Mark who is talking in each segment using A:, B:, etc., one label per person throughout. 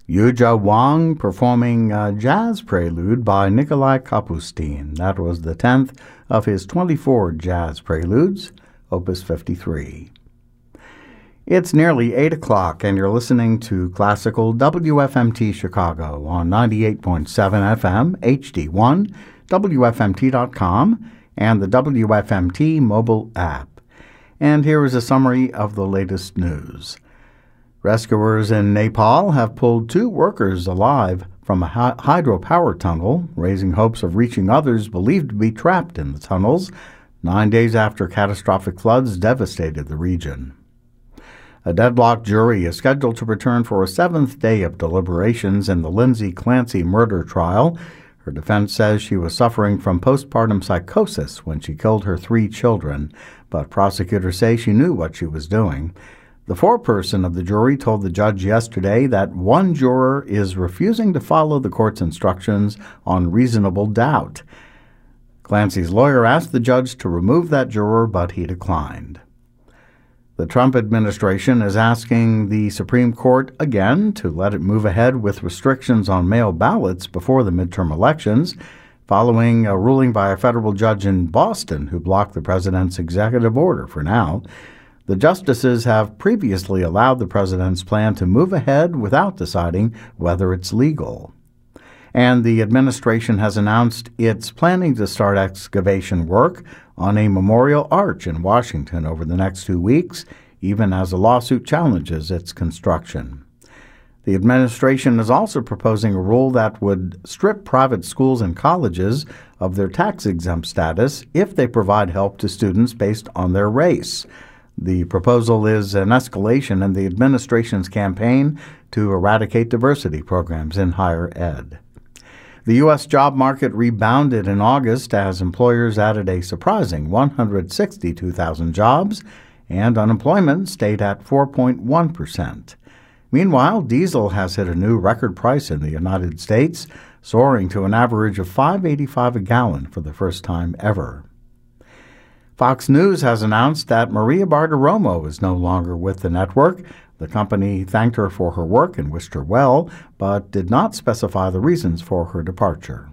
A: Yuja Wang performing a jazz prelude by Nikolai Kapustin. That was the 10th of his 24 jazz preludes, Opus 53. It's nearly 8 o'clock, and you're listening to Classical WFMT Chicago on 98.7 FM, HD1, WFMT.com, and the WFMT mobile app. And here is a summary of the latest news. Rescuers in Nepal have pulled 2 workers alive from a hydropower tunnel, raising hopes of reaching others believed to be trapped in the tunnels 9 days after catastrophic floods devastated the region. A deadlocked jury is scheduled to return for a 7th day of deliberations in the Lindsay Clancy murder trial. Her defense says she was suffering from postpartum psychosis when she killed her 3 children, but prosecutors say she knew what she was doing. The foreperson of the jury told the judge yesterday that one juror is refusing to follow the court's instructions on reasonable doubt. Clancy's lawyer asked the judge to remove that juror, but he declined. The Trump administration is asking the Supreme Court again to let it move ahead with restrictions on mail ballots before the midterm elections, following a ruling by a federal judge in Boston who blocked the president's executive order for now. The justices have previously allowed the president's plan to move ahead without deciding whether it's legal. And the administration has announced it's planning to start excavation work on a memorial arch in Washington over the next 2 weeks, even as a lawsuit challenges its construction. The administration is also proposing a rule that would strip private schools and colleges of their tax-exempt status if they provide help to students based on their race. The proposal is an escalation in the administration's campaign to eradicate diversity programs in higher ed. The U.S. job market rebounded in August as employers added a surprising 162,000 jobs, and unemployment stayed at 4.1%. Meanwhile, diesel has hit a new record price in the United States, soaring to an average of $5.85 a gallon for the first time ever. Fox News has announced that Maria Bartiromo is no longer with the network. The company thanked her for her work and wished her well, but did not specify the reasons for her departure.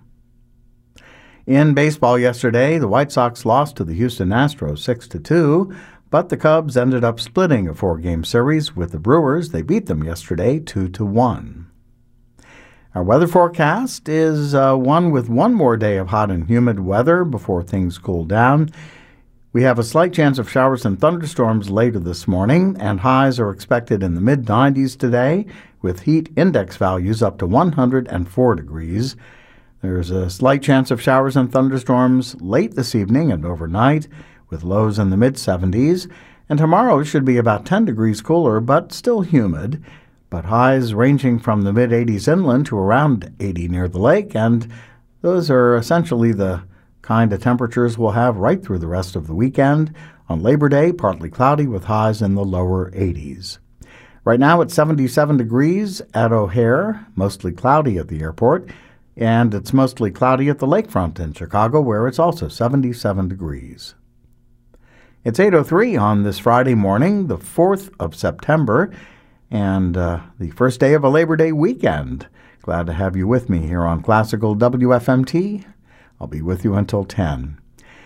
A: In baseball yesterday, the White Sox lost to the Houston Astros 6-2, but the Cubs ended up splitting a 4-game series with the Brewers. They beat them yesterday 2-1. Our weather forecast is one with one more day of hot and humid weather before things cool down. We have a slight chance of showers and thunderstorms later this morning, and highs are expected in the mid-90s today, with heat index values up to 104 degrees. There's a slight chance of showers and thunderstorms late this evening and overnight, with lows in the mid-70s, and tomorrow should be about 10 degrees cooler, but still humid, but highs ranging from the mid-80s inland to around 80 near the lake, and those are essentially the kind of temperatures we'll have right through the rest of the weekend. On Labor Day, partly cloudy with highs in the lower 80s. Right now it's 77 degrees at O'Hare, mostly cloudy at the airport, and it's mostly cloudy at the lakefront in Chicago, where it's also 77 degrees. It's 8:03 on this Friday morning, the 4th of September, and the first day of a Labor Day weekend. Glad to have you with me here on Classical WFMT. I'll be with you until 10.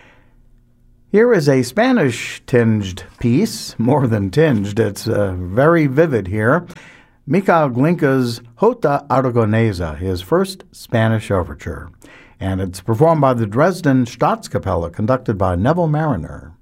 A: Here is a Spanish-tinged piece, more than tinged. It's very vivid here. Miquel Glinka's Jota Aragonesa, his first Spanish overture. And it's performed by the Dresden Staatskapelle, conducted by Neville Mariner.